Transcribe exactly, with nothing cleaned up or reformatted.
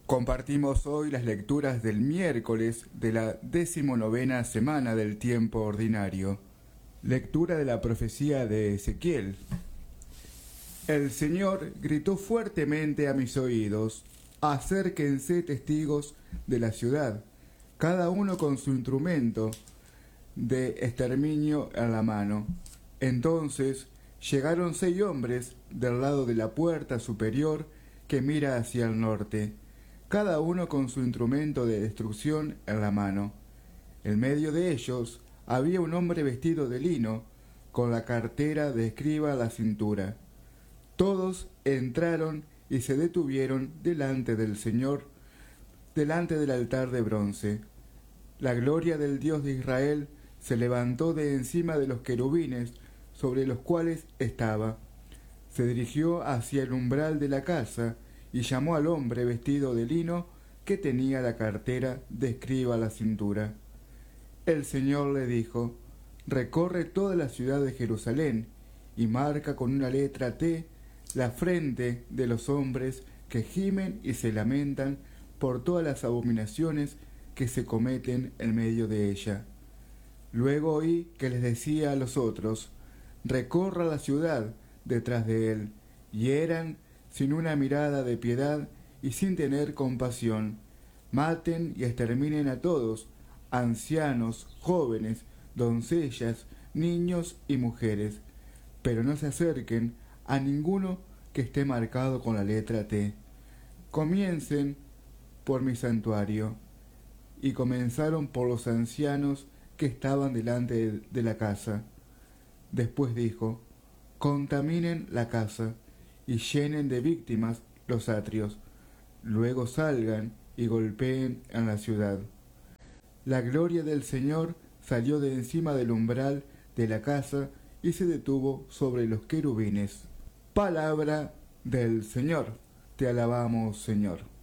Compartimos hoy las lecturas del miércoles de la decimonovena semana del tiempo ordinario. Lectura de la profecía de Ezequiel. El Señor gritó fuertemente a mis oídos: acérquense testigos de la ciudad, cada uno con su instrumento de exterminio en la mano. Entonces llegaron seis hombres del lado de la puerta superior que mira hacia el norte, cada uno con su instrumento de destrucción en la mano. En medio de ellos había un hombre vestido de lino, con la cartera de escriba a la cintura. Todos entraron y se detuvieron delante del Señor, delante del altar de bronce. La gloria del Dios de Israel se levantó de encima de los querubines sobre los cuales estaba. Se dirigió hacia el umbral de la casa y llamó al hombre vestido de lino que tenía la cartera de escriba a la cintura. El Señor le dijo: recorre toda la ciudad de Jerusalén y marca con una letra T la frente de los hombres que gimen y se lamentan por todas las abominaciones que se cometen en medio de ella. Luego oí que les decía a los otros: recorra la ciudad detrás de él, y eran sin una mirada de piedad y sin tener compasión. Maten y exterminen a todos, ancianos, jóvenes, doncellas, niños y mujeres, pero no se acerquen a ninguno que esté marcado con la letra T. Comiencen por mi santuario. Y comenzaron por los ancianos que estaban delante de la casa. Después dijo: contaminen la casa y llenen de víctimas los atrios. Luego salgan y golpeen en la ciudad. La gloria del Señor salió de encima del umbral de la casa y se detuvo sobre los querubines. Palabra del Señor. Te alabamos, Señor.